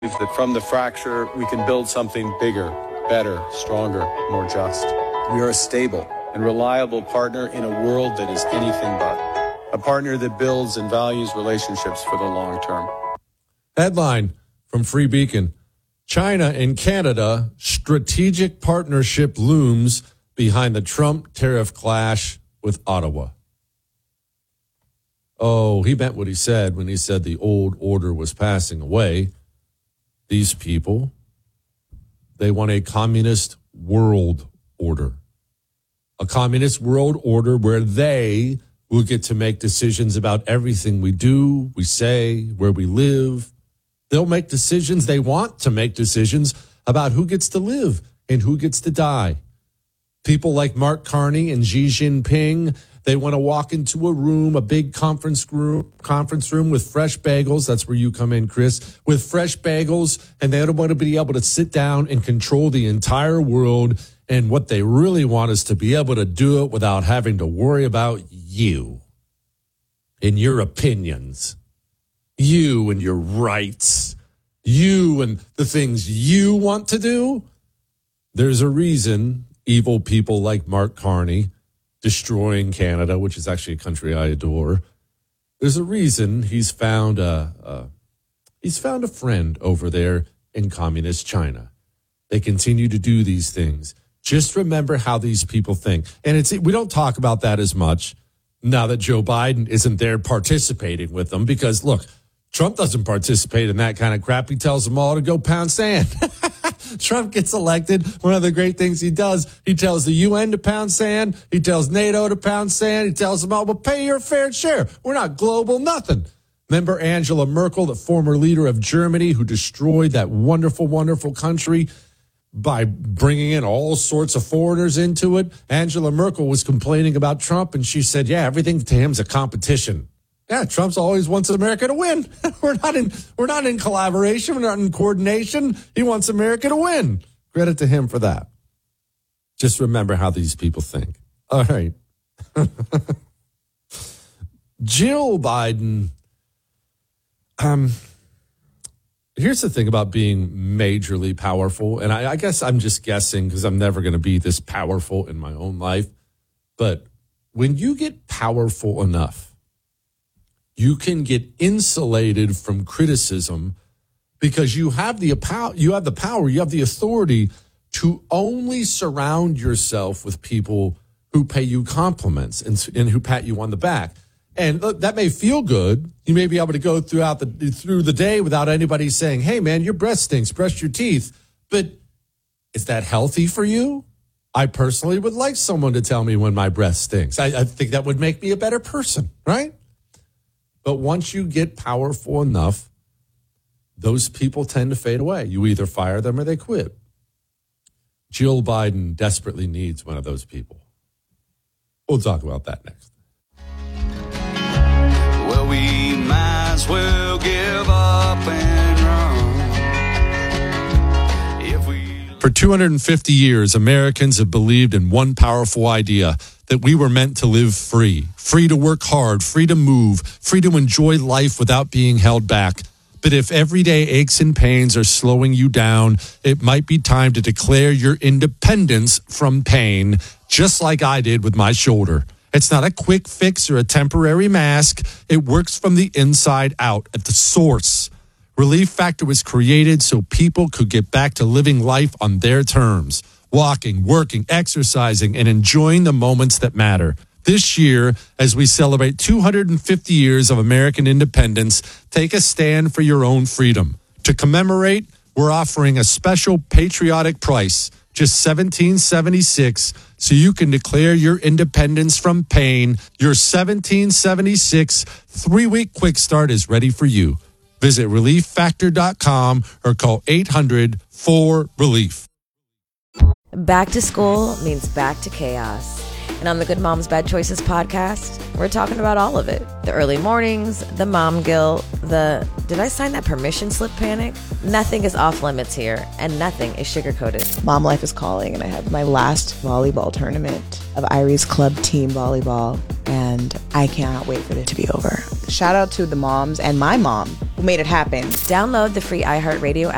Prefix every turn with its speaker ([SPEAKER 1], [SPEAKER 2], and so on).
[SPEAKER 1] that from the fracture, we can build something bigger, better, stronger, more just. We are a stable and reliable partner in a world that is anything but. A partner that builds and values relationships for the long term.
[SPEAKER 2] Headline from Free Beacon. China and Canada strategic partnership looms behind the Trump tariff clash with Ottawa. Oh, he meant what he said when he said the old order was passing away. These people, they want a communist world order. A communist world order where they will get to make decisions about everything we do, we say, where we live. They'll make decisions. They want to make decisions about who gets to live and who gets to die. People like Mark Carney and Xi Jinping, they want to walk into a room, a big conference room with fresh bagels. That's where you come in, Chris, with fresh bagels. And they don't want to be able to sit down and control the entire world. And what they really want is to be able to do it without having to worry about you and your opinions, you and your rights, you and the things you want to do. There's a reason evil people like Mark Carney destroying Canada, which is actually a country I adore. There's a reason he's found a friend over there in communist China. They continue to do these things. Just remember how these people think. And we don't talk about that as much now that Joe Biden isn't there participating with them because, look, Trump doesn't participate in that kind of crap. He tells them all to go pound sand. Trump gets elected. One of the great things he does, he tells the UN to pound sand. He tells NATO to pound sand. He tells them all, well, pay your fair share. We're not global, nothing. Remember Angela Merkel, the former leader of Germany, who destroyed that wonderful, wonderful country by bringing in all sorts of foreigners into it? Angela Merkel was complaining about Trump, and she said, yeah, everything to him is a competition. Yeah, Trump's always wants America to win. We're not in collaboration. We're not in coordination. He wants America to win. Credit to him for that. Just remember how these people think. All right. Jill Biden. Here's the thing about being majorly powerful. And I guess I'm just guessing because I'm never going to be this powerful in my own life. But when you get powerful enough, you can get insulated from criticism because you have the power, you have the authority to only surround yourself with people who pay you compliments and who pat you on the back. And that may feel good. You may be able to go through the day without anybody saying, hey, man, your breath stinks, brush your teeth. But is that healthy for you? I personally would like someone to tell me when my breath stinks. I think that would make me a better person, right? But once you get powerful enough, those people tend to fade away. You either fire them or they quit. Jill Biden desperately needs one of those people. We'll talk about that next.
[SPEAKER 3] Well, we might as well give up and run.
[SPEAKER 2] For 250 years, Americans have believed in one powerful idea, that we were meant to live free to work hard, free to move, free to enjoy life without being held back. But if everyday aches and pains are slowing you down, it might be time to declare your independence from pain, just like I did with my shoulder. It's not a quick fix or a temporary mask. It works from the inside out at the source. Relief Factor was created so people could get back to living life on their terms. Walking, working, exercising, and enjoying the moments that matter. This year, as we celebrate 250 years of American independence, take a stand for your own freedom. To commemorate, we're offering a special patriotic price, just $17.76, so you can declare your independence from pain. Your $17.76 3-week quick start is ready for you. Visit ReliefFactor.com or call 800-4RELIEF.
[SPEAKER 4] Back to school means back to chaos. And on the Good Moms Bad Choices podcast, we're talking about all of it. The early mornings, the mom guilt, the did I sign that permission slip panic? Nothing is off limits here, and nothing is sugar-coated.
[SPEAKER 5] Mom life is calling, and I have my last volleyball tournament of Irie's club team volleyball, and I cannot wait for it to be over. Shout out to the moms and my mom who made it happen.
[SPEAKER 4] Download the free iHeartRadio